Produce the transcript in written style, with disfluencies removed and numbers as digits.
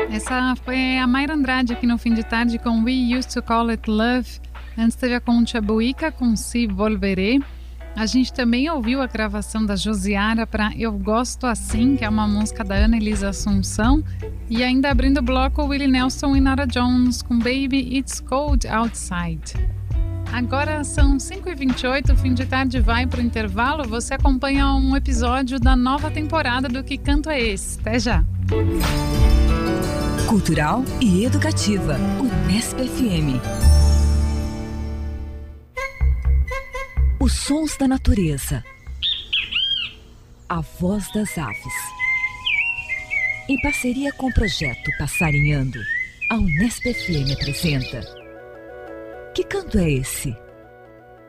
Essa foi a Mayra Andrade aqui no Fim de Tarde com We Used to Call It Love. Antes teve a Concha Buica com Si Volveré. A gente também ouviu a gravação da Josiara para Eu Gosto Assim, que é uma música da Ana Elisa Assunção. E ainda abrindo o bloco, Willie Nelson e Nora Jones com Baby It's Cold Outside. Agora são 5h28, o Fim de Tarde vai para o intervalo. Você acompanha um episódio da nova temporada do Que Canto É Esse? Até já! Cultural e educativa, Unesp FM. Os sons da natureza. A voz das aves. Em parceria com o projeto Passarinhando, a Unesp FM apresenta Que Canto É Esse?